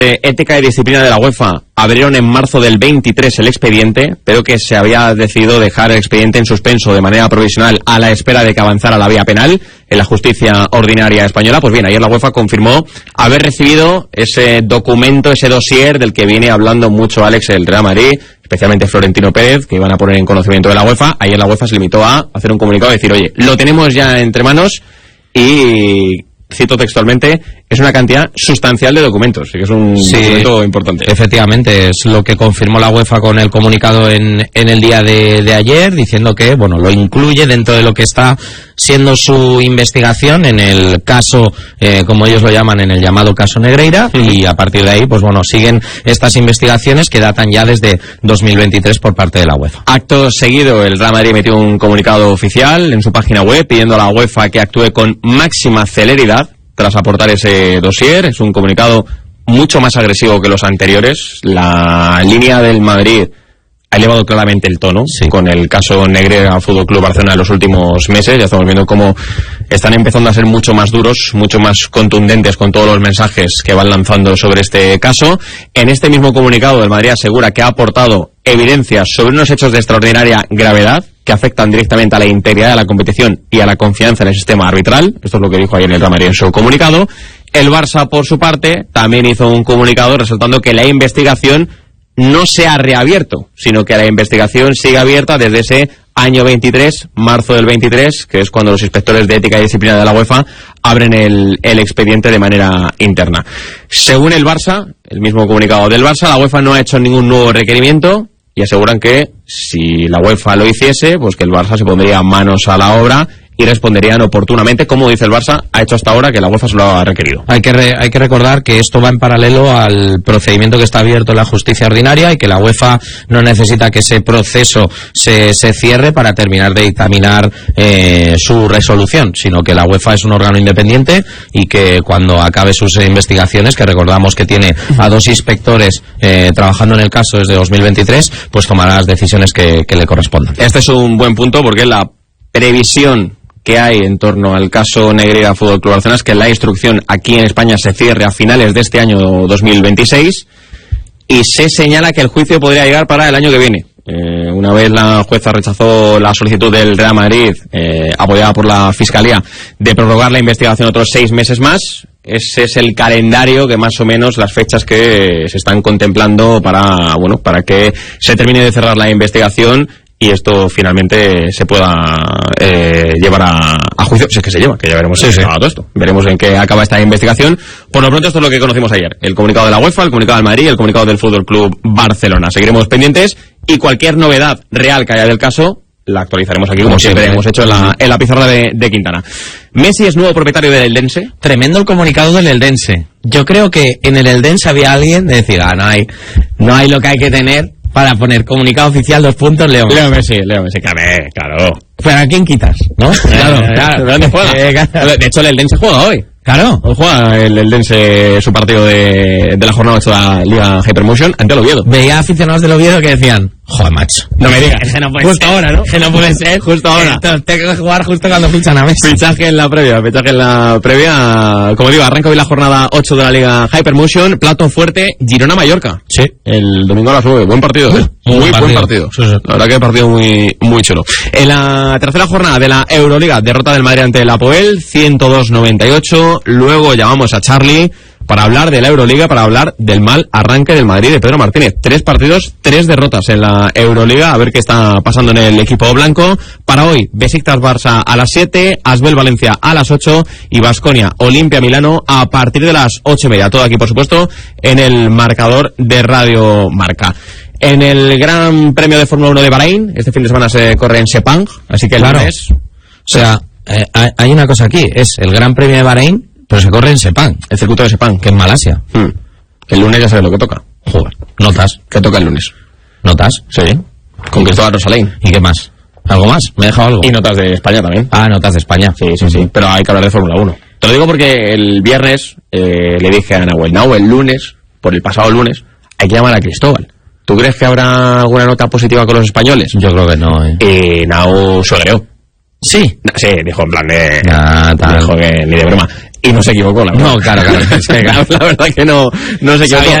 Ética y disciplina de la UEFA abrieron en marzo del 23 el expediente, pero que se había decidido dejar el expediente en suspenso de manera provisional a la espera de que avanzara la vía penal en la justicia ordinaria española. Pues bien, ayer la UEFA confirmó haber recibido ese documento, ese dossier del que viene hablando mucho Alex, el Real Madrid, especialmente Florentino Pérez, que iban a poner en conocimiento de la UEFA. Ayer la UEFA se limitó a hacer un comunicado y decir, oye, lo tenemos ya entre manos y... cito textualmente, es una cantidad sustancial de documentos, que es un documento importante. Efectivamente, es lo que confirmó la UEFA con el comunicado en el día de ayer, diciendo que, bueno, lo incluye dentro de lo que está siendo su investigación en el caso, como ellos lo llaman, en el llamado caso Negreira, y a partir de ahí, pues bueno, siguen estas investigaciones que datan ya desde 2023 por parte de la UEFA. Acto seguido, el Real Madrid emitió un comunicado oficial en su página web pidiendo a la UEFA que actúe con máxima celeridad tras aportar ese dossier. Es un comunicado mucho más agresivo que los anteriores. La línea del Madrid ha elevado claramente el tono con el caso Negreira Fútbol Club Barcelona en los últimos meses. Ya estamos viendo cómo están empezando a ser mucho más duros, mucho más contundentes con todos los mensajes que van lanzando sobre este caso. En este mismo comunicado, el Madrid asegura que ha aportado evidencias sobre unos hechos de extraordinaria gravedad que afectan directamente a la integridad de la competición y a la confianza en el sistema arbitral. Esto es lo que dijo ayer el Real Madrid en su comunicado. El Barça, por su parte, también hizo un comunicado resaltando que la investigación no se ha reabierto, sino que la investigación sigue abierta desde ese año 23, marzo del 23, que es cuando los inspectores de ética y disciplina de la UEFA abren el expediente de manera interna. Según el Barça, el mismo comunicado del Barça, la UEFA no ha hecho ningún nuevo requerimiento y aseguran que si la UEFA lo hiciese, pues que el Barça se pondría manos a la obra y responderían oportunamente, como dice el Barça, ha hecho hasta ahora que la UEFA se lo ha requerido. Hay que recordar que esto va en paralelo al procedimiento que está abierto en la justicia ordinaria y que la UEFA no necesita que ese proceso se cierre para terminar de dictaminar su resolución, sino que la UEFA es un órgano independiente y que cuando acabe sus investigaciones, que recordamos que tiene a 2 inspectores trabajando en el caso desde 2023, pues tomará las decisiones que le correspondan. Este es un buen punto porque la previsión que hay en torno al caso Negreira Fútbol Club Barcelona es que la instrucción aquí en España se cierre a finales de este año 2026 y se señala que el juicio podría llegar para el año que viene. Una vez la jueza rechazó la solicitud del Real Madrid, apoyada por la Fiscalía, de prorrogar la investigación otros 6 meses más. Ese es el calendario que más o menos las fechas que se están contemplando para que se termine de cerrar la investigación y esto finalmente se pueda llevar a juicio, si es que se lleva, que ya veremos en qué acaba todo esto. Veremos en qué acaba esta investigación. Por lo pronto esto es lo que conocimos ayer. El comunicado de la UEFA, el comunicado del Madrid y el comunicado del Fútbol Club Barcelona. Seguiremos pendientes y cualquier novedad real que haya del caso la actualizaremos aquí como siempre hemos hecho en la pizarra de Quintana. Messi es nuevo propietario del Eldense. Tremendo el comunicado del Eldense. Yo creo que en el Eldense había alguien de decir, no hay lo que hay que tener para poner comunicado oficial Leo Messi, claro. ¿Pero a quién quitas? ¿No? Claro. ¿Dónde juega? De hecho, el Eldense juega hoy. Claro. Hoy juega el Eldense su partido de la jornada 8 de la Liga Hypermotion ante el Oviedo. Veía aficionados del Oviedo que decían, joder, macho, no me digas. Que no puede justo ser. Ahora, ¿no? Que no puede ser. Justo ahora. Tengo que jugar justo cuando fichan a Messi. Fichaje en la previa. Como digo, arranca hoy la jornada 8 de la Liga Hypermotion. Plato fuerte, Girona-Mallorca. Sí. El domingo a las 9. Buen partido, ¿eh? Muy buen partido. Sí. La verdad que partido muy, muy chulo. En la tercera jornada de la Euroliga, derrota del Madrid ante el Apoel, 102-98. Luego llamamos a Charlie para hablar de la Euroliga, para hablar del mal arranque del Madrid de Pedro Martínez. 3 partidos, 3 derrotas en la Euroliga. A ver qué está pasando en el equipo blanco. Para hoy, Besiktas Barça a las 7, Asbel Valencia a las 8 y Baskonia Olimpia Milano a partir de las 8:30. Todo aquí, por supuesto, en el marcador de Radio Marca. En el Gran Premio de Fórmula 1 de Bahrein, este fin de semana se corre en Sepang, así que el lunes... O sea, hay una cosa aquí, es el Gran Premio de Bahrein, pero se corre en Sepang, el circuito de Sepang, que es Malasia. El lunes ya sabes lo que toca. Joder, notas. ¿Qué toca el lunes? ¿Notas? Sí. Con Cristóbal Rosalén. ¿Y qué más? ¿Algo más? ¿Me he dejado algo? Y notas de España también. Ah, notas de España. Sí. Pero hay que hablar de Fórmula 1. Te lo digo porque el viernes le dije a Nahuel, el lunes, por el pasado lunes, hay que llamar a Cristóbal. ¿Tú crees que habrá alguna nota positiva con los españoles? Yo creo que no, Nau suegreó. Sí. Sí, dijo en plan de... tal. Dijo que ni de broma. Y no se equivocó, la verdad. No, claro. La verdad que no se equivocó.